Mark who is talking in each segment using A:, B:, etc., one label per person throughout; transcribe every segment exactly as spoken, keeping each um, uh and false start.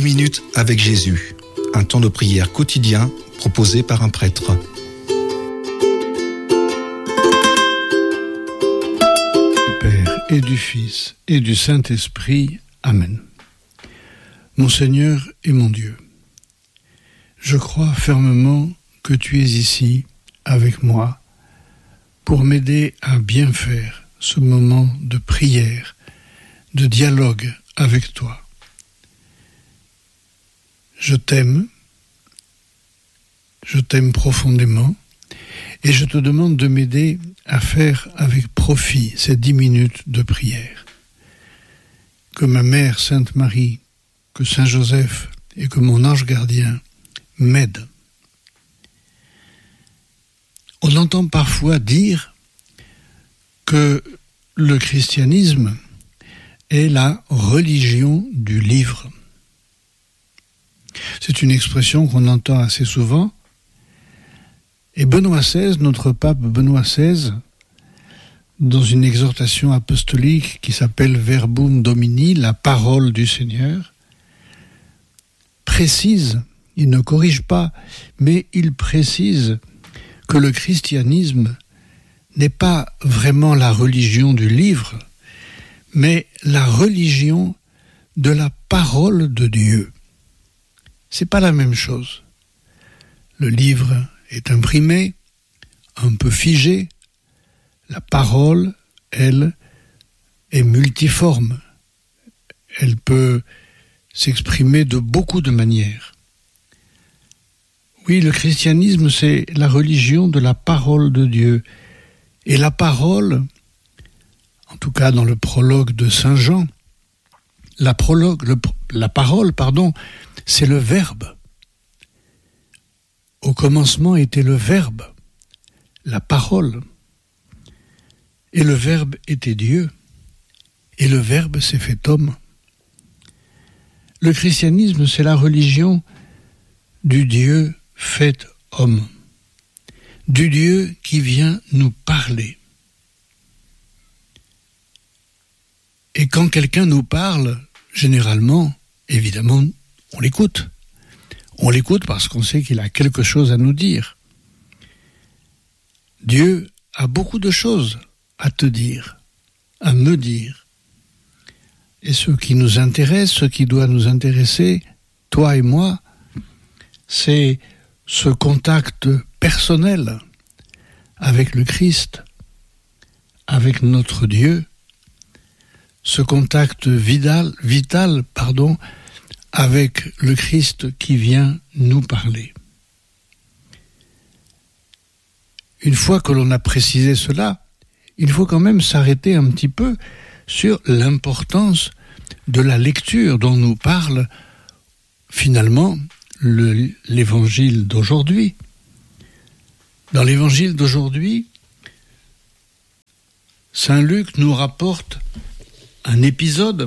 A: minutes avec Jésus, un temps de prière quotidien proposé par un prêtre.
B: Du Père et du Fils et du Saint-Esprit. Amen. Mon Seigneur et mon Dieu, je crois fermement que tu es ici avec moi pour m'aider à bien faire ce moment de prière, de dialogue avec toi. Je t'aime, je t'aime profondément et je te demande de m'aider à faire avec profit ces dix minutes de prière. Que ma mère Sainte Marie, que Saint Joseph et que mon ange gardien m'aident. On entend parfois dire que le christianisme est la religion du livre. C'est une expression qu'on entend assez souvent. Et Benoît seize, notre pape Benoît seize, dans une exhortation apostolique qui s'appelle Verbum Domini, la parole du Seigneur, précise, il ne corrige pas, mais il précise que le christianisme n'est pas vraiment la religion du livre, mais la religion de la parole de Dieu. C'est pas la même chose. Le livre est imprimé, un peu figé. La parole, elle, est multiforme. Elle peut s'exprimer de beaucoup de manières. Oui, le christianisme, c'est la religion de la parole de Dieu. Et la parole, en tout cas dans le prologue de Saint Jean, la, prologue, le, la parole, pardon, c'est le Verbe. Au commencement était le Verbe, la parole. Et le Verbe était Dieu. Et le Verbe s'est fait homme. Le christianisme, c'est la religion du Dieu fait homme. Du Dieu qui vient nous parler. Et quand quelqu'un nous parle, généralement, évidemment, on l'écoute. On l'écoute parce qu'on sait qu'il a quelque chose à nous dire. Dieu a beaucoup de choses à te dire, à me dire. Et ce qui nous intéresse, ce qui doit nous intéresser, toi et moi, c'est ce contact personnel avec le Christ, avec notre Dieu, ce contact vital, vital, pardon, avec le Christ qui vient nous parler. Une fois que l'on a précisé cela, il faut quand même s'arrêter un petit peu sur l'importance de la lecture dont nous parle finalement le, l'évangile d'aujourd'hui. Dans l'évangile d'aujourd'hui, Saint Luc nous rapporte un épisode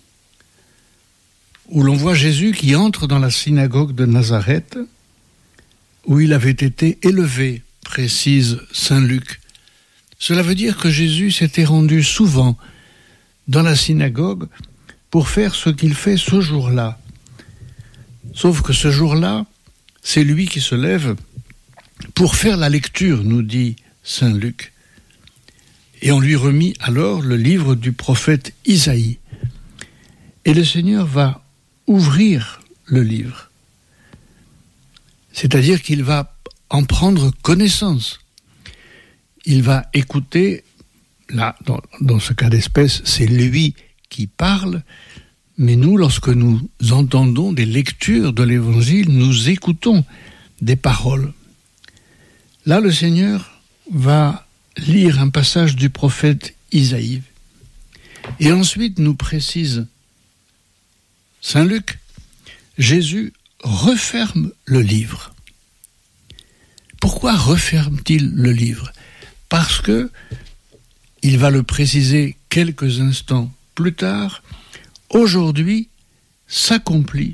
B: où l'on voit Jésus qui entre dans la synagogue de Nazareth, où il avait été élevé, précise Saint Luc. Cela veut dire que Jésus s'était rendu souvent dans la synagogue pour faire ce qu'il fait ce jour-là. Sauf que ce jour-là, c'est lui qui se lève pour faire la lecture, nous dit Saint Luc. Et on lui remit alors le livre du prophète Isaïe. Et le Seigneur va ouvrir le livre. C'est-à-dire qu'il va en prendre connaissance. Il va écouter, là, dans, dans ce cas d'espèce, c'est lui qui parle, mais nous, lorsque nous entendons des lectures de l'Évangile, nous écoutons des paroles. Là, le Seigneur va lire un passage du prophète Isaïe, et ensuite nous précise Saint Luc, Jésus referme le livre. Pourquoi referme-t-il le livre ? Parce que, il va le préciser quelques instants plus tard, aujourd'hui s'accomplit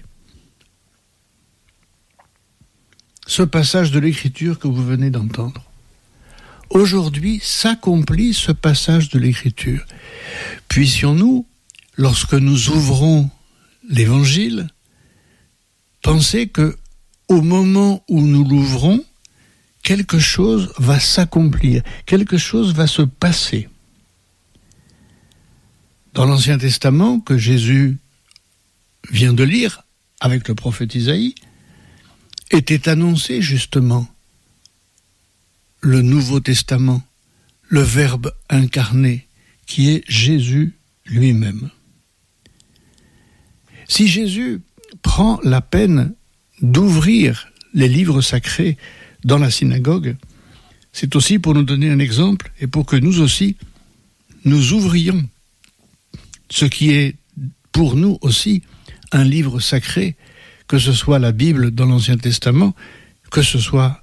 B: ce passage de l'Écriture que vous venez d'entendre. Aujourd'hui s'accomplit ce passage de l'Écriture. Puissions-nous, lorsque nous ouvrons l'Évangile, penser que au moment où nous l'ouvrons, quelque chose va s'accomplir, quelque chose va se passer. Dans l'Ancien Testament, que Jésus vient de lire avec le prophète Isaïe, était annoncé justement le Nouveau Testament, le Verbe incarné, qui est Jésus lui-même. Si Jésus prend la peine d'ouvrir les livres sacrés dans la synagogue, c'est aussi pour nous donner un exemple et pour que nous aussi, nous ouvrions ce qui est pour nous aussi un livre sacré, que ce soit la Bible dans l'Ancien Testament, que ce soit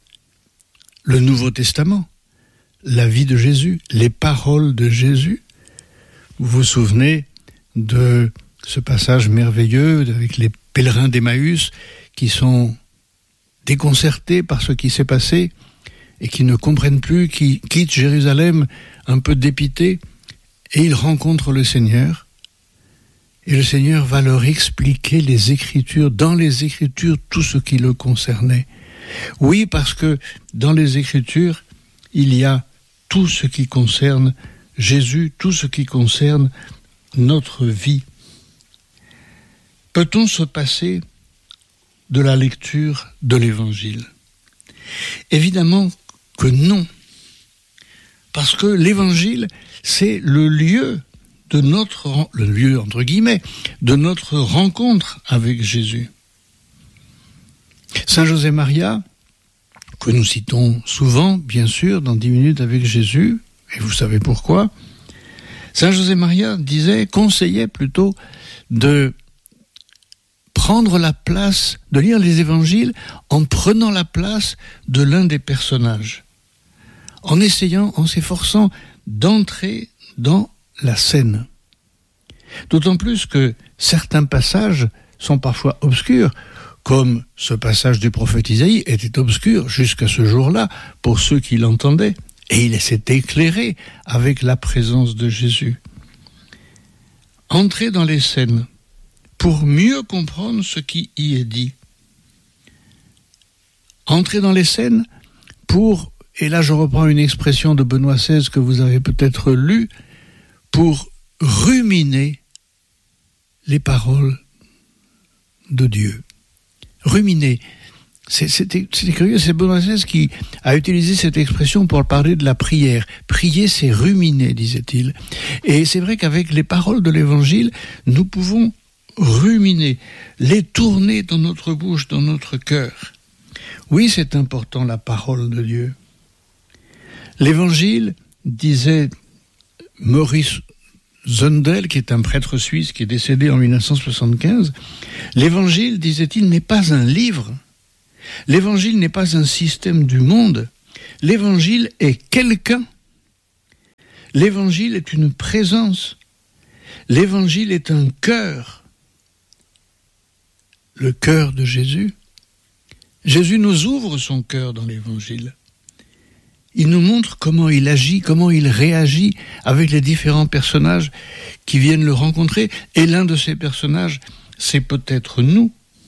B: le Nouveau Testament, la vie de Jésus, les paroles de Jésus. Vous vous souvenez de ce passage merveilleux avec les pèlerins d'Emmaüs qui sont déconcertés par ce qui s'est passé et qui ne comprennent plus, qui quittent Jérusalem un peu dépités, et ils rencontrent le Seigneur. Et le Seigneur va leur expliquer les Écritures, dans les Écritures, tout ce qui le concernait. Oui, parce que dans les Écritures, il y a tout ce qui concerne Jésus, tout ce qui concerne notre vie. Peut-on se passer de la lecture de l'Évangile ? Évidemment que non. Parce que l'Évangile, c'est le lieu de notre, le lieu entre guillemets, de notre rencontre avec Jésus. Saint José Maria, que nous citons souvent, bien sûr, dans dix minutes avec Jésus, et vous savez pourquoi, Saint José Maria disait, conseillait plutôt de prendre la place, de lire les évangiles en prenant la place de l'un des personnages, en essayant, en s'efforçant d'entrer dans la scène. D'autant plus que certains passages sont parfois obscurs, comme ce passage du prophète Isaïe était obscur jusqu'à ce jour-là pour ceux qui l'entendaient, et il s'est éclairé avec la présence de Jésus. Entrer dans les scènes pour mieux comprendre ce qui y est dit. Entrer dans les scènes pour, et là je reprends une expression de Benoît seize que vous avez peut-être lue, pour ruminer les paroles de Dieu. Ruminer. C'est, c'était, c'était curieux, c'est Benoît seize qui a utilisé cette expression pour parler de la prière. Prier, c'est ruminer, disait-il. Et c'est vrai qu'avec les paroles de l'Évangile, nous pouvons ruminer, les tourner dans notre bouche, dans notre cœur. Oui, c'est important, la parole de Dieu. L'Évangile, disait Maurice Zundel, qui est un prêtre suisse qui est décédé en dix-neuf cent soixante-quinze, l'Évangile, disait-il, n'est pas un livre. L'Évangile n'est pas un système du monde. L'Évangile est quelqu'un. L'Évangile est une présence. L'Évangile est un cœur. Le cœur de Jésus. Jésus nous ouvre son cœur dans l'Évangile. Il nous montre comment il agit, comment il réagit avec les différents personnages qui viennent le rencontrer. Et l'un de ces personnages, c'est peut-être nous.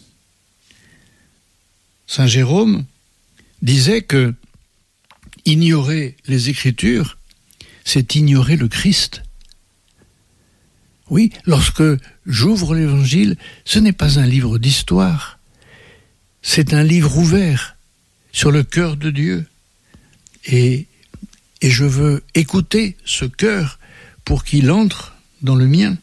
B: Saint Jérôme disait que ignorer les Écritures, c'est ignorer le Christ. Oui, lorsque j'ouvre l'Évangile, ce n'est pas un livre d'histoire, c'est un livre ouvert sur le cœur de Dieu. Et, et je veux écouter ce cœur pour qu'il entre dans le mien.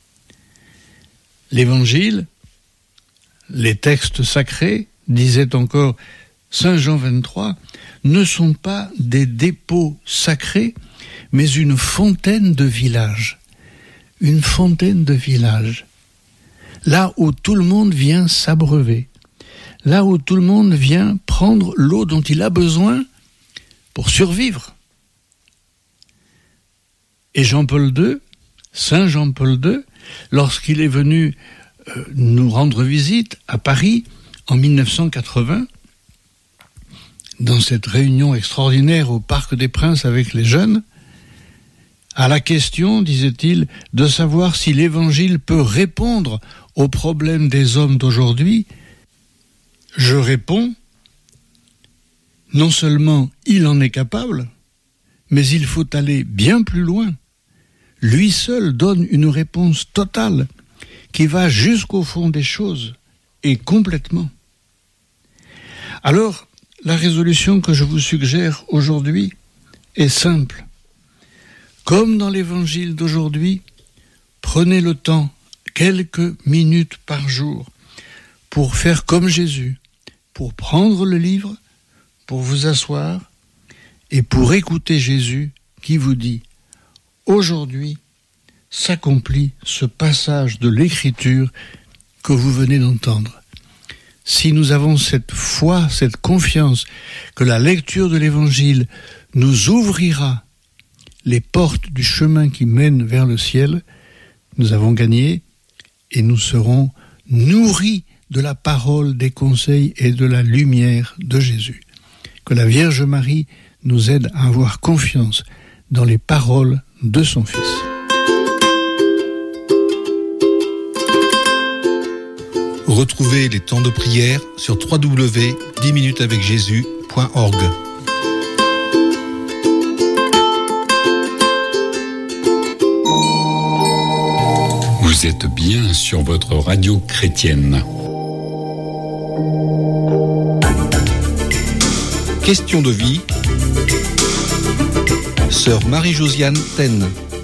B: L'Évangile, les textes sacrés, disait encore Saint Jean vingt-trois, ne sont pas des dépôts sacrés, mais une fontaine de village. Une fontaine de village. Là où tout le monde vient s'abreuver. Là où tout le monde vient prendre l'eau dont il a besoin pour survivre. Et Jean-Paul deux, Saint Jean-Paul deux, lorsqu'il est venu euh, nous rendre visite à Paris en dix-neuf cent quatre-vingts, dans cette réunion extraordinaire au Parc des Princes avec les jeunes, à la question, disait-il, de savoir si l'Évangile peut répondre aux problèmes des hommes d'aujourd'hui, Je réponds, non seulement il en est capable, mais il faut aller bien plus loin. Lui seul donne une réponse totale qui va jusqu'au fond des choses et complètement. Alors, la résolution que je vous suggère aujourd'hui est simple. Comme dans l'évangile d'aujourd'hui, prenez le temps, quelques minutes par jour, pour faire comme Jésus, pour prendre le livre, pour vous asseoir et pour écouter Jésus qui vous dit « Aujourd'hui s'accomplit ce passage de l'Écriture que vous venez d'entendre ». Si nous avons cette foi, cette confiance que la lecture de l'Évangile nous ouvrira les portes du chemin qui mène vers le ciel, nous avons gagné et nous serons nourris de la parole, des conseils et de la lumière de Jésus. Que la Vierge Marie nous aide à avoir confiance dans les paroles de son Fils.
A: Retrouvez les temps de prière sur w w w point dix minutes avec jésus point org.
C: Vous êtes bien sur votre radio chrétienne.
A: Question de vie. Sœur Marie-Josiane Taine.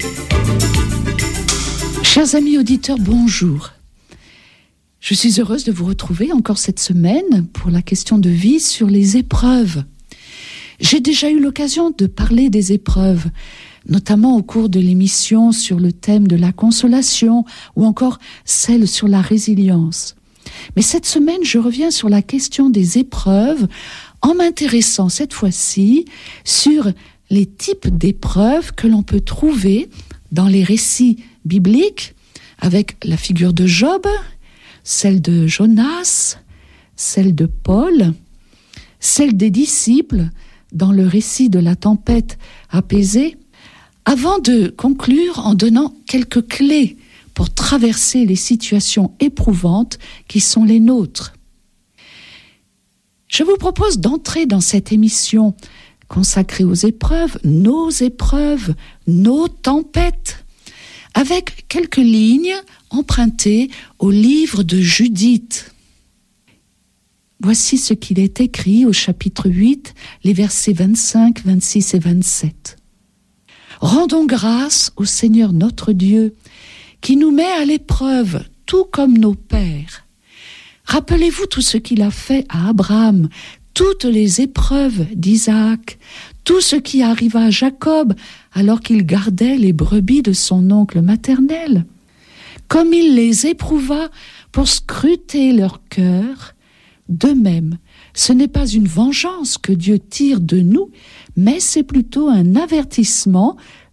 D: Chers amis auditeurs, bonjour. Je suis heureuse de vous retrouver encore cette semaine pour la question de vie sur les épreuves. J'ai déjà eu l'occasion de parler des épreuves, notamment au cours de l'émission sur le thème de la consolation ou encore celle sur la résilience. Mais cette semaine, je reviens sur la question des épreuves en m'intéressant cette fois-ci sur les types d'épreuves que l'on peut trouver dans les récits bibliques avec la figure de Job, celle de Jonas, celle de Paul, celle des disciples dans le récit de la tempête apaisée, avant de conclure en donnant quelques clés pour traverser les situations éprouvantes qui sont les nôtres. Je vous propose d'entrer dans cette émission consacrée aux épreuves, nos épreuves, nos tempêtes, avec quelques lignes empruntées au livre de Judith. Voici ce qu'il est écrit au chapitre huit, les versets vingt-cinq, vingt-six et vingt-sept. « Rendons grâce au Seigneur notre Dieu, qui nous met à l'épreuve, tout comme nos pères. Rappelez-vous tout ce qu'il a fait à Abraham, toutes les épreuves d'Isaac, tout ce qui arriva à Jacob alors qu'il gardait les brebis de son oncle maternel. Comme il les éprouva pour scruter leur cœur, de même, ce n'est pas une vengeance que Dieu tire de nous, mais c'est plutôt un avertissement